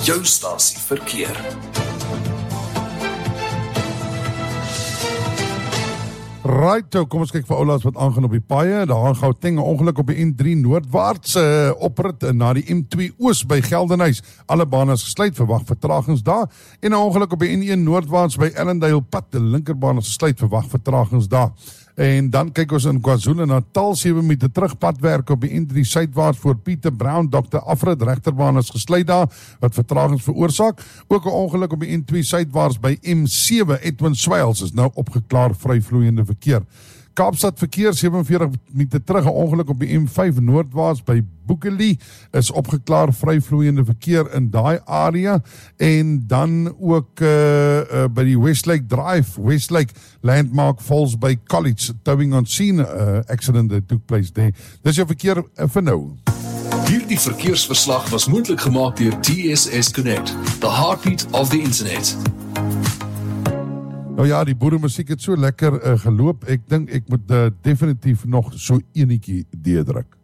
jou stasie verkeer. Right, so kom ons kyk vir oulaas wat aangaan op die paaie. Daar gaan Gauteng 'n ongeluk op die N3 noordwaarts oprit na die M2 oos by Geldenhuys. Alle bane is gesluit, verwag vertragings daar. En 'n ongeluk op die N1 noordwaarts by Ellendale pad, die linkerbaan is gesluit, verwag vertragings daar. En dan kyk ons in KwaZulu-Natal, 7 minute terug, padwerk op die N3 suidwaarts voor Pieter Brown, Dr. Afrit, regterbaan is gesluit daar, wat vertragings veroorsaak. Ook 'n ongeluk op die N2 suidwaarts by M7, Edwin Swales, is nou opgeklaar, vryvloeiende verkeer. Kaapstad verkeer, 47 minute terug, 'n ongeluk op die M5 noordwaarts by Boekeli, is opgeklaar, vryvloeiende verkeer in daai area. En dan ook by die Westlake Drive, Westlake Landmark Falls by College, towing on scene accident that took place there. Dis jou verkeer vir nou. Hierdie verkeersverslag was moontlik gemaak deur TSS Connect, the heartbeat of the internet. Nou ja, die boeremusiek het so lekker geloop, ek dink ek moet definitief nog so enetjie deurdruk.